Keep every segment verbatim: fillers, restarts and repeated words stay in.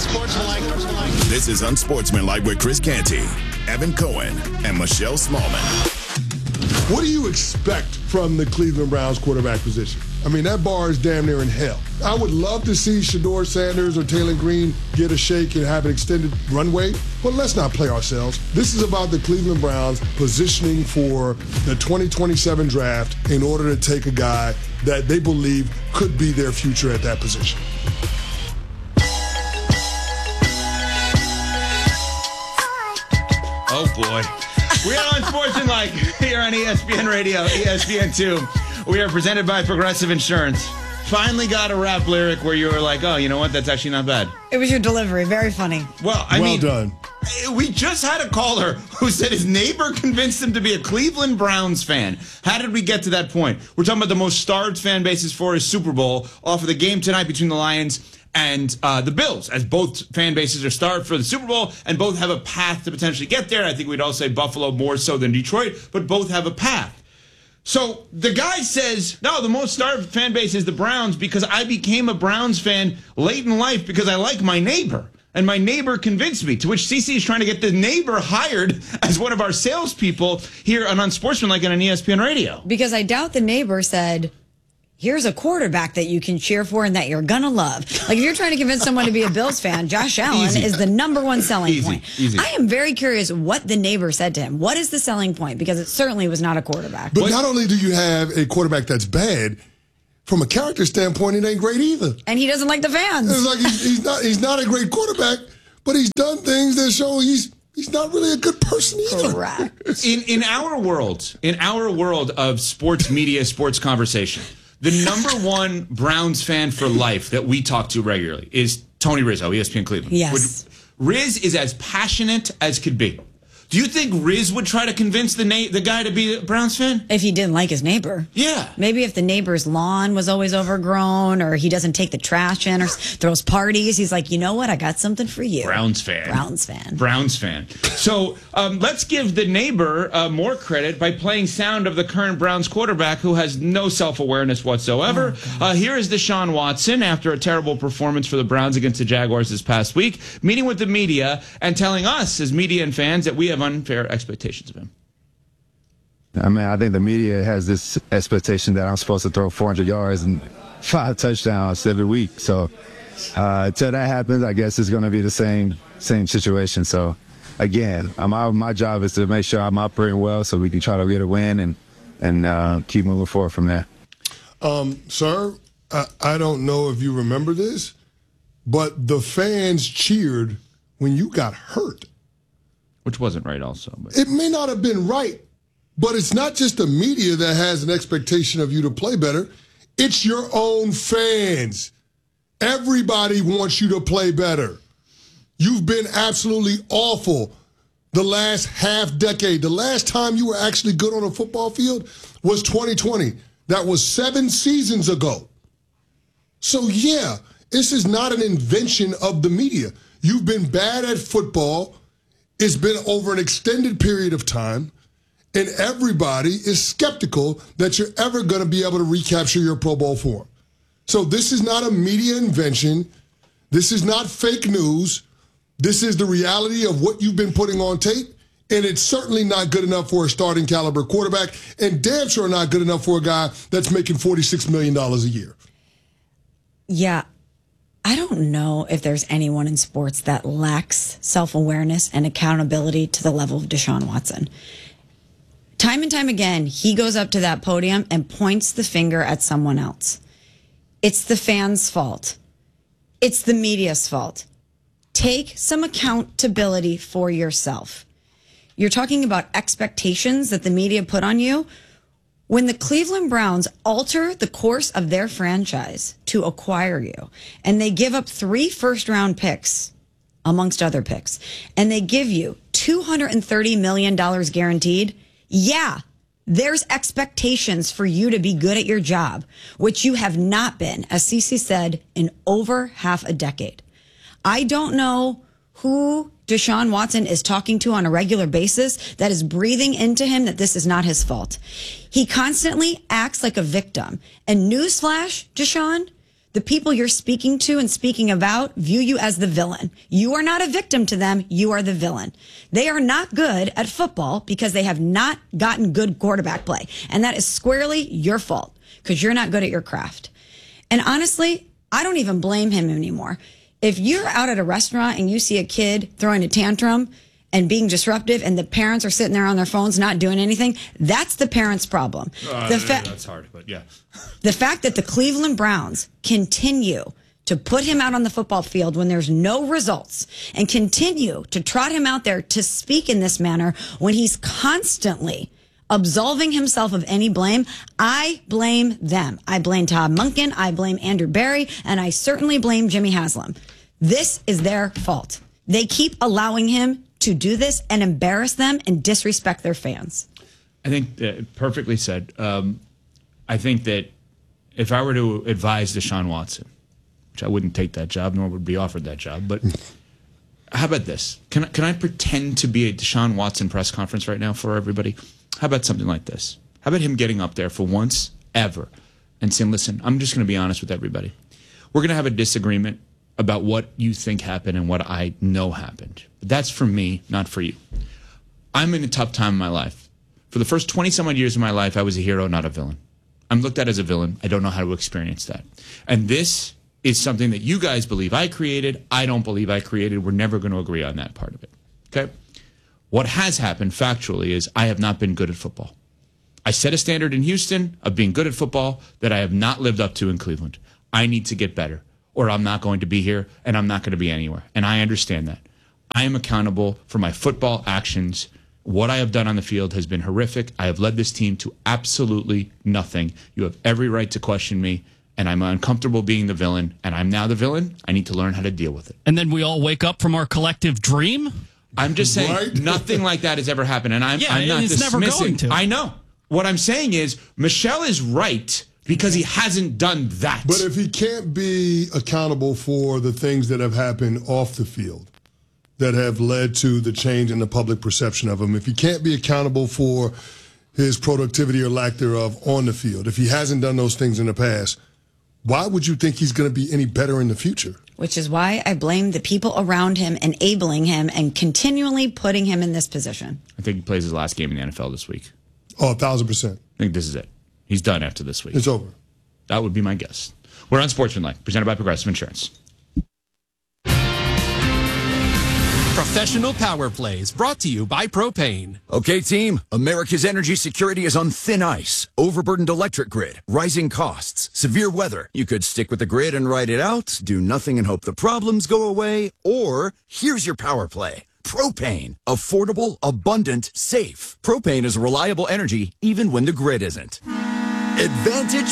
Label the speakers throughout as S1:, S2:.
S1: Unsportsmanlike.
S2: This is Unsportsmanlike with Chris Canty, Evan Cohen, and Michelle Smallman.
S3: What do you expect from the Cleveland Browns quarterback position? I mean, that bar is damn near in hell. I would love to see Shedeur Sanders or Taylor Green get a shake and have an extended runway, but let's not play ourselves. This is about the Cleveland Browns positioning for the twenty twenty-seven draft in order to take a guy that they believe could be their future at that position.
S4: Oh, boy. We are on Unsportsmanlike here on E S P N Radio, E S P N two. We are presented by Progressive Insurance. Finally got a rap lyric where you were like, oh, you know what? That's actually not bad.
S5: It was your delivery. Very funny.
S4: Well, I
S3: well
S4: mean,
S3: done.
S4: We just had a caller who said his neighbor convinced him to be a Cleveland Browns fan. How did we get to that point? We're talking about the most starved fan bases for his Super Bowl off of the game tonight between the Lions and uh, the Bills, as both fan bases are starved for the Super Bowl and both have a path to potentially get there. I think we'd all say Buffalo more so than Detroit, but both have a path. So the guy says, no, the most starved fan base is the Browns because I became a Browns fan late in life because I like my neighbor. And my neighbor convinced me, to which Cece is trying to get the neighbor hired as one of our salespeople here on Unsportsmanlike and on E S P N Radio.
S5: Because I doubt the neighbor said, here's a quarterback that you can cheer for and that you're going to love. Like, if you're trying to convince someone to be a Bills fan, Josh Allen
S4: Easy.
S5: is the number one selling
S4: Easy.
S5: point.
S4: Easy.
S5: I am very curious what the neighbor said to him. What is the selling point? Because it certainly was not a quarterback.
S3: But
S4: What?
S3: not only do you have a quarterback that's bad, from a character standpoint, it ain't great either.
S5: And he doesn't like the fans.
S3: It's like he's, he's not he's not a great quarterback, but he's done things that show he's he's not really a good person either.
S5: Correct.
S4: In in our world, in our world of sports media, sports conversation, the number one Browns fan for life that we talk to regularly is Tony Rizzo, E S P N Cleveland.
S5: Yes.
S4: Riz is as passionate as could be. Do you think Riz would try to convince the na- the guy to be a Browns fan?
S5: If he didn't like his neighbor.
S4: Yeah.
S5: Maybe if the neighbor's lawn was always overgrown or he doesn't take the trash in or throws parties, he's like, you know what? I got something for you.
S4: Browns fan.
S5: Browns fan.
S4: Browns fan. So um, let's give the neighbor uh, more credit by playing sound of the current Browns quarterback who has no self-awareness whatsoever. Oh, uh, here is Deshaun Watson after a terrible performance for the Browns against the Jaguars this past week, meeting with the media and telling us as media and fans that we have unfair expectations of him.
S6: I mean, I think the media has this expectation that I'm supposed to throw four hundred yards and five touchdowns every week. So uh, until that happens, I guess it's going to be the same same situation. So again, my my job is to make sure I'm operating well so we can try to get a win and and uh, keep moving forward from there.
S3: Um, sir, I, I don't know if you remember this, but the fans cheered when you got hurt.
S4: Which wasn't right also. But.
S3: It may not have been right, but it's not just the media that has an expectation of you to play better. It's your own fans. Everybody wants you to play better. You've been absolutely awful the last half decade. The last time you were actually good on a football field was twenty twenty. That was seven seasons ago. So, yeah, this is not an invention of the media. You've been bad at football. It's been over an extended period of time, and everybody is skeptical that you're ever going to be able to recapture your Pro Bowl form. So this is not a media invention. This is not fake news. This is the reality of what you've been putting on tape, and it's certainly not good enough for a starting caliber quarterback, and damn sure not good enough for a guy that's making forty-six million dollars a year.
S5: Yeah. I don't know if there's anyone in sports that lacks self-awareness and accountability to the level of Deshaun Watson. Time and time again, he goes up to that podium and points the finger at someone else. It's the fans' fault. It's the media's fault. Take some accountability for yourself. You're talking about expectations that the media put on you. When the Cleveland Browns alter the course of their franchise to acquire you, and they give up three first-round picks, amongst other picks, and they give you two hundred thirty million dollars guaranteed, yeah, there's expectations for you to be good at your job, which you have not been, as Cece said, in over half a decade. I don't know who Deshaun Watson is talking to on a regular basis that is breathing into him that this is not his fault. He constantly acts like a victim. And newsflash, Deshaun, the people you're speaking to and speaking about view you as the villain. You are not a victim to them. You are the villain. They are not good at football because they have not gotten good quarterback play. And that is squarely your fault because you're not good at your craft. And honestly, I don't even blame him anymore. If you're out at a restaurant and you see a kid throwing a tantrum and being disruptive and the parents are sitting there on their phones not doing anything, that's the parents' problem.
S4: Uh,
S5: the fa-
S4: that's hard, but yeah.
S5: The fact that the Cleveland Browns continue to put him out on the football field when there's no results and continue to trot him out there to speak in this manner when he's constantly absolving himself of any blame, I blame them. I blame Todd Monken, I blame Andrew Berry, and I certainly blame Jimmy Haslam. This is their fault. They keep allowing him to do this and embarrass them and disrespect their fans.
S4: I think uh, perfectly said. Um, I think that if I were to advise Deshaun Watson, which I wouldn't take that job, nor would be offered that job, but how about this? Can I, can I pretend to be a Deshaun Watson press conference right now for everybody? How about something like this? How about him getting up there for once ever and saying, listen, I'm just going to be honest with everybody. We're going to have a disagreement about what you think happened and what I know happened. But that's for me, not for you. I'm in a tough time in my life. For the first twenty-some odd years of my life, I was a hero, not a villain. I'm looked at as a villain. I don't know how to experience that. And this is something that you guys believe I created. I don't believe I created. We're never going to agree on that part of it. Okay? What has happened factually is I have not been good at football. I set a standard in Houston of being good at football that I have not lived up to in Cleveland. I need to get better, or I'm not going to be here, and I'm not going to be anywhere. And I understand that. I am accountable for my football actions. What I have done on the field has been horrific. I have led this team to absolutely nothing. You have every right to question me, and I'm uncomfortable being the villain, and I'm now the villain. I need to learn how to deal with it.
S1: And then we all wake up from our collective dream?
S4: I'm just saying
S3: Right?
S4: nothing like that has ever happened, and I'm,
S1: Yeah,
S4: I'm not
S1: it's
S4: dismissing.
S1: never going to.
S4: I know. What I'm saying is Michelle is right because he hasn't done that.
S3: But if he can't be accountable for the things that have happened off the field that have led to the change in the public perception of him, if he can't be accountable for his productivity or lack thereof on the field, if he hasn't done those things in the past, why would you think he's going to be any better in the future?
S5: Which is why I blame the people around him enabling him and continually putting him in this position.
S4: I think he plays his last game in the N F L this week.
S3: Oh, a thousand percent.
S4: I think this is it. He's done after this week.
S3: It's over.
S4: That would be my guess. We're on Sportsmanlike, presented by Progressive Insurance.
S7: Professional Power Plays, brought to you by Propane.
S8: Okay, team, America's energy security is on thin ice. Overburdened electric grid, rising costs, severe weather. You could stick with the grid and ride it out, do nothing and hope the problems go away, or here's your power play. Propane. Affordable, abundant, safe. Propane is reliable energy even when the grid isn't. Advantage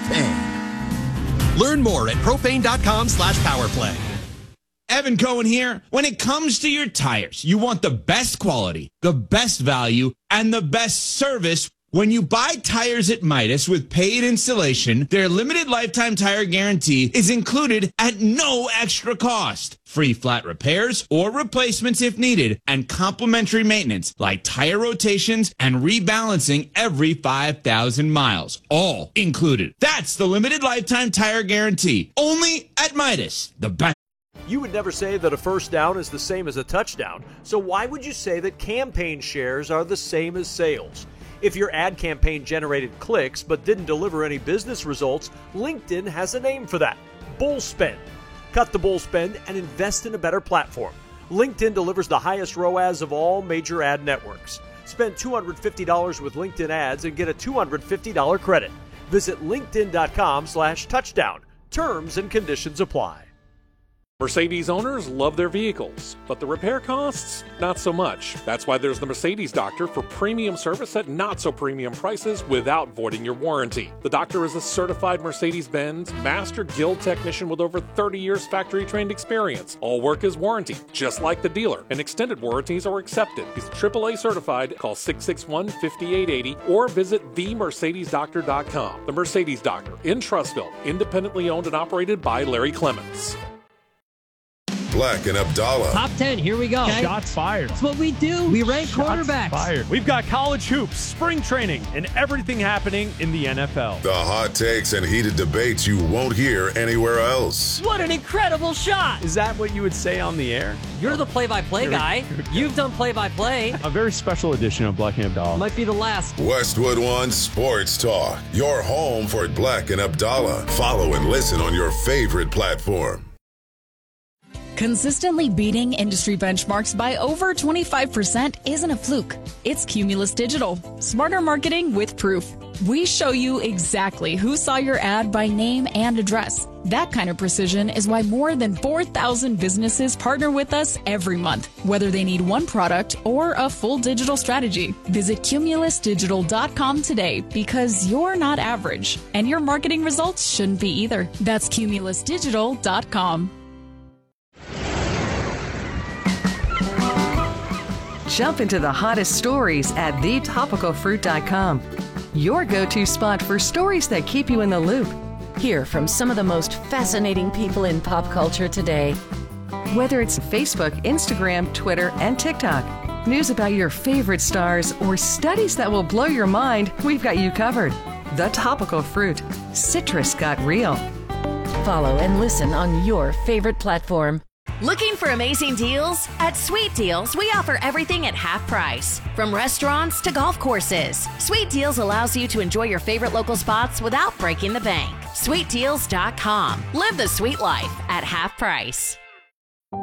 S8: Propane.
S7: Learn more at propane.com slash powerplay.
S4: Evan Cohen here. When it comes to your tires, you want the best quality, the best value, and the best service. When you buy tires at Midas with paid installation, their limited lifetime tire guarantee is included at no extra cost. Free flat repairs or replacements if needed, and complimentary maintenance like tire rotations and rebalancing every five thousand miles. All included. That's the limited lifetime tire guarantee. Only at Midas. The best.
S9: You would never say that a first down is the same as a touchdown, so why would you say that campaign shares are the same as sales? If your ad campaign generated clicks but didn't deliver any business results, LinkedIn has a name for that: bull spend. Cut the bull spend and invest in a better platform. LinkedIn delivers the highest R O A S of all major ad networks. Spend two hundred fifty dollars with LinkedIn ads and get a two hundred fifty dollars credit. Visit linkedin.com slash touchdown. Terms and conditions apply.
S10: Mercedes owners love their vehicles, but the repair costs, not so much. That's why there's the Mercedes Doctor for premium service at not so premium prices without voiding your warranty. The Doctor is a certified Mercedes-Benz Master Guild technician with over thirty years factory trained experience. All work is warranty, just like the dealer, and extended warranties are accepted. He's triple A certified. Call six six one, five eight eight zero or visit the mercedes doctor dot com. The Mercedes Doctor in Trussville, independently owned and operated by Larry Clements.
S11: Black and Abdallah.
S12: Top ten, here we go.
S13: Okay. Shots fired.
S12: That's what we do. We rank
S13: Shots
S12: quarterbacks.
S13: Fired. We've got college hoops, spring training, and everything happening in the N F L.
S11: The hot takes and heated debates you won't hear anywhere else.
S12: What an incredible shot.
S13: Is that what you would say on the air?
S12: You're the play-by-play guy. You've done play-by-play.
S13: A very special edition of Black and Abdallah.
S12: Might be the last.
S11: Westwood One Sports Talk. Your home for Black and Abdallah. Follow and listen on your favorite platform.
S14: Consistently beating industry benchmarks by over twenty-five percent isn't a fluke. It's Cumulus Digital. Smarter marketing with proof. We show you exactly who saw your ad by name and address. That kind of precision is why more than four thousand businesses partner with us every month, whether they need one product or a full digital strategy. Visit cumulus digital dot com today because you're not average, and your marketing results shouldn't be either. That's cumulus digital dot com.
S15: Jump into the hottest stories at the topical fruit dot com. Your go-to spot for stories that keep you in the loop.
S16: Hear from some of the most fascinating people in pop culture today.
S15: Whether it's Facebook, Instagram, Twitter, and TikTok, news about your favorite stars, or studies that will blow your mind, we've got you covered. The Topical Fruit. Citrus got real.
S16: Follow and listen on your favorite platform.
S17: Looking for amazing deals? At Sweet Deals, we offer everything at half price. From restaurants to golf courses, Sweet Deals allows you to enjoy your favorite local spots without breaking the bank. sweet deals dot com. Live the sweet life at half price.